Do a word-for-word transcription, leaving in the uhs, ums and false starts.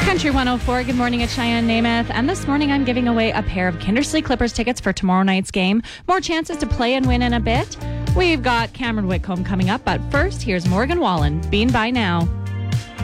Country one oh four, good morning, it's Cheyenne Namath. And this morning I'm giving away a pair of Kindersley Clippers tickets for tomorrow night's game. More chances to play and win in a bit. We've got Cameron Whitcomb coming up, but first, here's Morgan Wallen, Bean By Now.